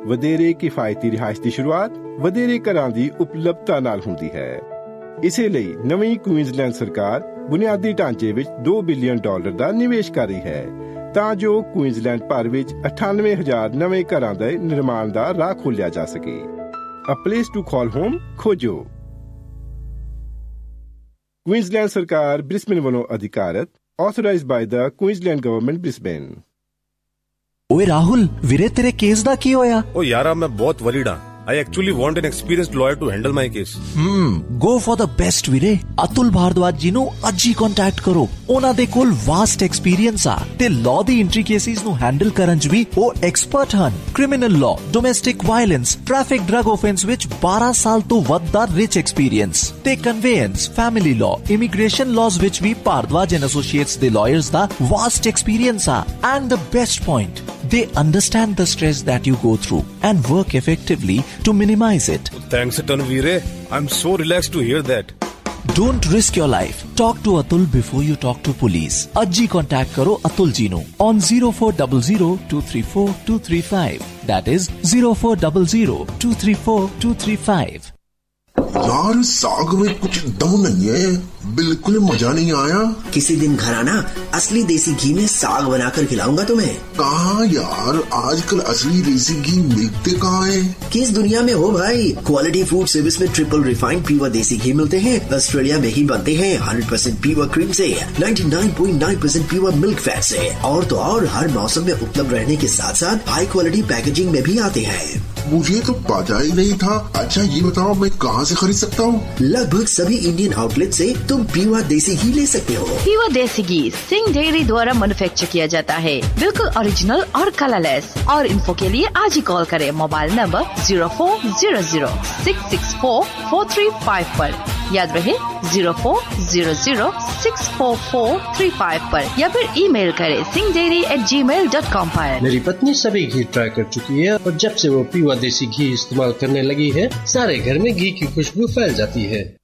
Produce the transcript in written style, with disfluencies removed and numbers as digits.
ਵਧੇਰੇ ਕਿਫਾਇਤੀ ਰਿਹਾਇਸ਼ ਦੀ ਸ਼ੁਰੂਆਤ ਵਧੇਰੇ ਘਰਾਂ ਦੀ ਉਪਲਬਧਤਾ ਨਾਲ ਹੁੰਦੀ ਹੈ। ਇਸੇ ਲਈ ਨਵੀਂ ਕੁਈਨਜ਼ਲੈਂਡ ਸਰਕਾਰ ਬੁਨਿਆਦੀ ਢਾਂਚੇ ਵਿੱਚ $2 ਬਿਲੀਅਨ ਦਾ ਨਿਵੇਸ਼ ਕਰ ਰਹੀ ਹੈ ਤਾਂ ਜੋ ਕੁਈਨਜ਼ਲੈਂਡ ਭਰ ਵਿੱਚ 98,000 ਨਵੇਂ ਘਰਾਂ ਦੇ ਨਿਰਮਾਣ ਦਾ ਰਾਹ ਖੋਲ੍ਹਿਆ ਜਾ ਸਕੇ। A place to call home ਖੋਜੋ। ਕੁਈਨਜ਼ਲੈਂਡ ਸਰਕਾਰ ਬ੍ਰਿਸਬੇਨ ਵੱਲੋਂ ਅਧਿਕਾਰਤ, authorized by the Queensland Government Brisbane। ओए राहुल, वीरे तेरे केस दा की होया? ओ यारा मैं बहुत वरीड हां। I actually want an experienced lawyer to handle my case. Go for the best ਵੀਰੇ। ਅਤੁਲ ਭਾਰਦਵਾਜ ਜੀ ਨੂੰ ਅੱਜ ਹੀ ਕੰਟੈਕਟ ਕਰੋ। ਉਹਨਾਂ ਦੇ ਕੋਲ ਵਾਸਟ ਐਕਸਪੀਰੀਅੰਸ ਆ ਤੇ ਲਾਅ ਦੀ ਐਂਟਰੀ ਕੇਸਿਸ ਨੂੰ ਹੈਂਡਲ ਕਰਨ 'ਚ ਵੀ ਉਹ ਐਕਸਪਰਟ ਹਨ। Criminal law, domestic violence, traffic drug offence ਵਿੱਚ 12 ਸਾਲ ਤੋਂ ਵੱਧ ਦਾ ਰਿਚ ਐਕਸਪੀਰੀਅੰਸ ਤੇ ਕਨਵੇਅੰਸ, ਫੈਮਿਲੀ ਲਾਅ, ਇਮੀਗ੍ਰੇਸ਼ਨ ਲਾਜ਼ ਵਿੱਚ ਵੀ ਭਾਰਦਵਾਜ ਐਂਡ ਐਸੋਸੀਏਟਸ ਦੇ ਲਾਇਰਸ ਦਾ ਵਾਸਟ ਐਕਸਪੀਰੀਅੰਸ ਆ। And the best point, they understand the stress that you go through and work effectively to minimize it. Thanks a ton, Veere. I'm so relaxed to hear that. Don't risk your life. Talk to Atul before you talk to police. Ajji contact karo Atul ji nu on 0400 234 235. That is 0400 234 235. यार साग में कुछ दम नहीं है, बिल्कुल मजा नहीं आया। किसी दिन घर आना, असली देसी घी में साग बनाकर खिलाऊंगा तुम्हें। कहाँ यार, आजकल असली देसी घी मिलते कहाँ है? किस दुनिया में हो भाई। क्वालिटी फूड सर्विस में ट्रिपल रिफाइंड प्योर देसी घी मिलते हैं। ऑस्ट्रेलिया में ही बनते हैं 100% प्योर क्रीम से, 99.9% प्योर मिल्क फैट से। और तो और हर मौसम में उपलब्ध रहने के साथ साथ हाई क्वालिटी पैकेजिंग में भी आते हैं। मुझे तो पता ही नहीं था। अच्छा ये बताओ मैं कहाँ से खरीद सकता हूँ? लगभग सभी इंडियन आउटलेट से तुम प्योर देसी घी ले सकते हो। प्योर देसी घी सिंह डेयरी द्वारा मैन्युफैक्चर किया जाता है, बिल्कुल ओरिजिनल और कलरलेस। और इन्फो के लिए आज ही कॉल करें मोबाइल नंबर 0400 664 4355 पर। याद रहे 0400 644 35 पर, या फिर ईमेल करें singhdairy@gmail.com पर। मेरी पत्नी सभी घी ट्राई कर चुकी है और जब से वो प्योर देसी घी इस्तेमाल करने लगी है, सारे घर में घी की खुशबू फैल जाती है।